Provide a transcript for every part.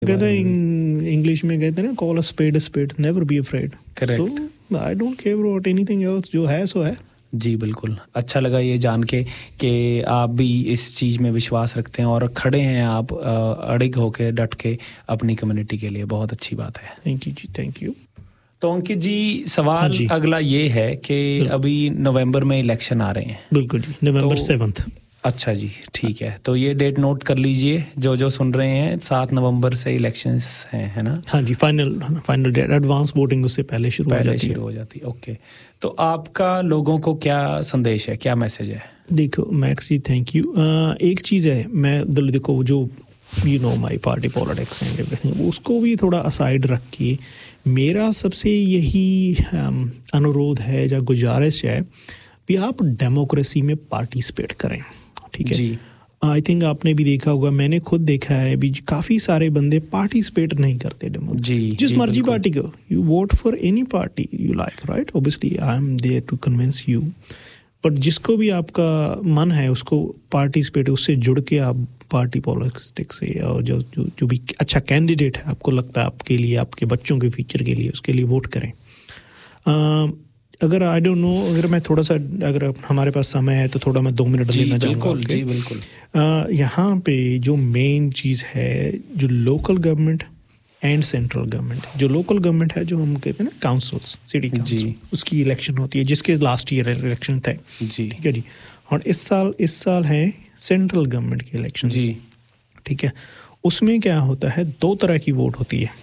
कहते हैं इंग्लिश में कहते हैं ना, call a spade, never be afraid. Correct. So I don't care about anything else, जो है सो है। जी बिल्कुल, अच्छा लगा ये जान के कि आप भी इस चीज़ में विश्वास रखते हैं और खड़े हैं आप अड़िग होके, डट के अपनी कम्युनिटी के लिए। बहुत अच्छी बात है। Thank you ji, thank you. तो अंकित जी, सवाल अगला ये है कि अभी नवंबर में इलेक्शन आ रहे हैं। बिल्कुल जी, नवंबर 7। अच्छा जी, ठीक है, तो ये डेट नोट कर लीजिए जो सुन रहे हैं। 7 नवंबर से इलेक्शंस हैं, है ना? हाँ जी, फाइनल डेट, एडवांस वोटिंग उससे पहले शुरू हो जाती है। ओके, तो आपका लोगों को क्या संदेश है, क्या मैसेज है? देखो मैक्स जी, थैंक यू। एक चीज़ है, मैं देखो जो माई पार्टी पॉलिटिक्स एंड एवरीथिंग, उसको भी थोड़ा असाइड रख के मेरा सबसे यही अनुरोध है या गुजारिश है कि आप डेमोक्रेसी में पार्टिसिपेट करें, ठीक है जी। आई थिंक आपने भी देखा होगा, मैंने खुद देखा है भी, काफ़ी सारे बंदे पार्टिसिपेट नहीं करते डेमोक्रेसी। जिस मर्जी पार्टी को, you won't for any party you like, right? Obviously I am there to convince you, but जिसको भी आपका मन है उसको पार्टिसिपेट, उससे जुड़ के आप पार्टी पॉलिटिक्स से, और जो भी अच्छा कैंडिडेट है आपको लगता है आपके लिए, आपके बच्चों के फ्यूचर के लिए, उसके लिए वोट करें। अगर आई डोंट नो, अगर मैं थोड़ा सा, अगर हमारे पास समय है तो थोड़ा मैं 2 मिनट लेना चाहूँगा। जी बिल्कुल। यहाँ पे जो मेन चीज़ है, जो local government and central government, जो लोकल गवर्नमेंट है, जो हम कहते हैं ना काउंसिल्स, सिटी काउंसिल, उसकी इलेक्शन होती है, जिसके लास्ट ईयर इलेक्शन थे जी, ठीक है जी। और इस साल है सेंट्रल गवर्नमेंट की इलेक्शन जी, ठीक है। उसमें क्या होता है, 2 तरह की वोट होती है।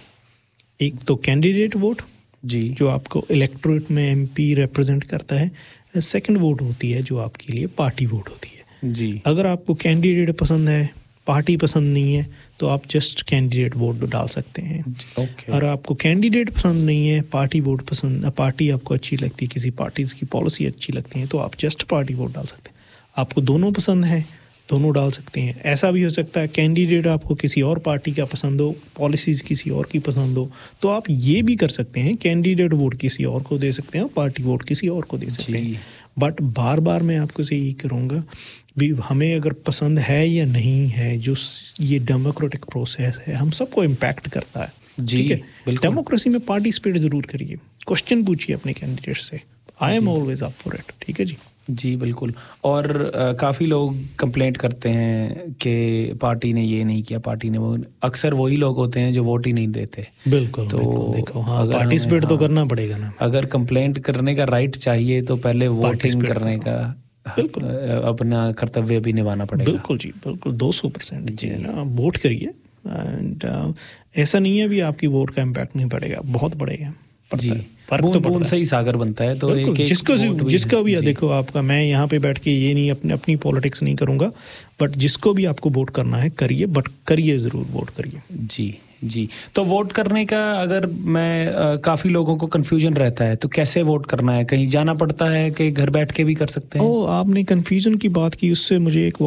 एक तो कैंडिडेट वोट जी, जो आपको इलेक्टोरेट में एमपी रिप्रेजेंट करता है। सेकंड वोट होती है जो आपके लिए पार्टी वोट होती है जी। अगर आपको कैंडिडेट पसंद है, पार्टी पसंद नहीं है, तो आप जस्ट कैंडिडेट वोट डाल सकते हैं। ओके। और आपको कैंडिडेट पसंद नहीं है, पार्टी वोट पसंद, पार्टी आपको अच्छी लगती है, किसी पार्टी की पॉलिसी अच्छी लगती है, तो आप जस्ट पार्टी वोट डाल सकते हैं। आपको दोनों पसंद है, दोनों डाल सकते हैं। ऐसा भी हो सकता है कैंडिडेट आपको किसी और पार्टी का पसंद हो, पॉलिसीज़ किसी और की पसंद हो, तो आप ये भी कर सकते हैं, कैंडिडेट वोट किसी और को दे सकते हैं, पार्टी वोट किसी और को दे सकते हैं। बट बार बार मैं आपको से यही करूँगा भी, हमें अगर पसंद है या नहीं है, जो ये डेमोक्रेटिक प्रोसेस है हम सबको इम्पैक्ट करता है जी, ठीक है। डेमोक्रेसी में पार्टिसिपेट ज़रूर करिए, क्वेश्चन पूछिए अपने कैंडिडेट से, I am always up for it, ठीक है जी। जी बिल्कुल। और काफ़ी लोग कंप्लेंट करते हैं कि पार्टी ने ये नहीं किया, पार्टी ने वो, अक्सर वही लोग होते हैं जो वोट ही नहीं देते। बिल्कुल। तो बिल्कुल, देखो हाँ, पार्टिसिपेट तो करना पड़ेगा ना। अगर कंप्लेंट करने का राइट चाहिए तो पहले वोटिंग करने का बिल्कुल अपना कर्तव्य भी निभाना पड़ेगा। बिल्कुल जी, बिल्कुल 200% जी ना, वोट करिए। एंड ऐसा नहीं है भी आपकी वोट का इम्पैक्ट नहीं पड़ेगा, बहुत पड़ेगा जी। बूंद से ही सागर बनता है, तो जिसको भी देखो आपका, मैं यहाँ पे बैठ के ये नहीं अपनी पॉलिटिक्स नहीं करूँगा, बट जिसको भी आपको वोट करना है करिए, बट करिए ज़रूर, वोट करिए जी जी। तो वोट करने का, अगर मैं काफ़ी लोगों को कन्फ्यूजन रहता है, तो कैसे वोट करना है? कहीं जाना पड़ता है कि घर बैठ के भी कर सकते हैं? आपने कन्फ्यूजन की बात की, उससे मुझे एक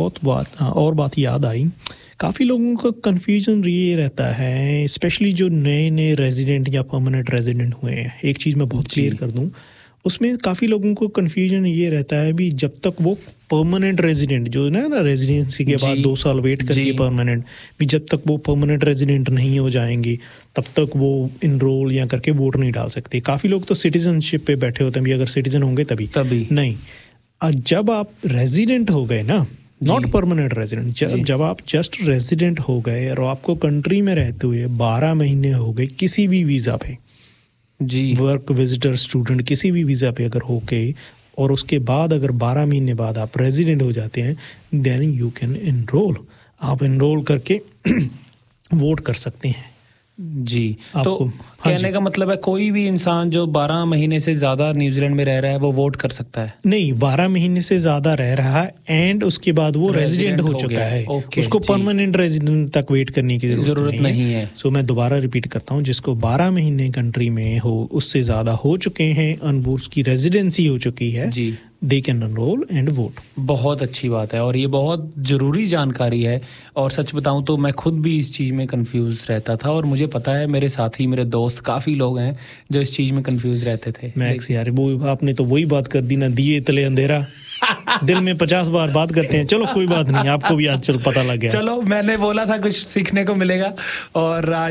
और बात याद आई। काफ़ी लोगों का कन्फ्यूजन ये रहता है, स्पेशली जो नए रेजिडेंट या परमानेंट रेजिडेंट हुए हैं। एक चीज़ मैं बहुत क्लियर कर दूं, उसमें काफ़ी लोगों को कन्फ्यूजन ये रहता है भी, जब तक वो परमानेंट रेजिडेंट जो ना रेजिडेंसी के बाद 2 साल वेट करके परमानेंट भी, जब तक वो परमानेंट रेजिडेंट नहीं हो जाएंगे तब तक वो इनरोल या करके वोट नहीं डाल सकते। काफ़ी लोग तो सिटीजनशिप पे बैठे होते हैं भी, अगर सिटीजन होंगे तभी नहीं। जब आप रेजिडेंट हो गए ना, नॉट परमानेंट रेजिडेंट, जब आप जस्ट रेजिडेंट हो गए और आपको कंट्री में रहते हुए 12 महीने हो गए किसी भी वीज़ा पे जी, वर्क, विजिटर, स्टूडेंट, किसी भी वीज़ा पे अगर हो गए, और उसके बाद अगर 12 महीने बाद आप रेजिडेंट हो जाते हैं, देन यू कैन एनरोल। आप एनरोल करके वोट कर सकते हैं जी। तो कहने का मतलब है, कोई भी इंसान जो 12 महीने से ज़्यादा न्यूजीलैंड में रह रहा है वो वोट कर सकता है? नहीं, 12 महीने से ज़्यादा रह रहा है एंड उसके बाद वो रेजिडेंट हो चुका है, उसको परमानेंट रेजिडेंट तक वेट करने की जरूरत नहीं है। सो मैं दोबारा रिपीट करता हूँ, जिसको 12 महीने कंट्री में हो, उससे ज़्यादा हो चुके हैं, उसकी रेजिडेंसी हो चुकी है जी, they can enrol and vote. बहुत अच्छी बात है और ये बहुत ज़रूरी जानकारी है। और सच बताऊं तो मैं खुद भी इस चीज़ में कंफ्यूज रहता था, और मुझे पता है मेरे साथी, मेरे दोस्त काफ़ी लोग हैं जो इस चीज़ में कंफ्यूज रहते थे। मैक्स यार, वो आपने तो वही बात कर दी ना, दिए तले अंधेरा। दिन में 50 बार बात करते हैं। चलो कोई बात नहीं, आपको भी आज चल पता लग गया। चलो मैंने बोला था कुछ सीखने को मिलेगा और आज